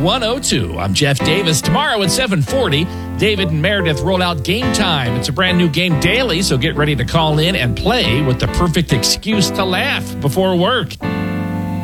102. I'm Jeff Davis. Tomorrow at 7:40, David and Meredith roll out Game Time. It's a brand new game daily, so get ready to call in and play with the perfect excuse to laugh before work.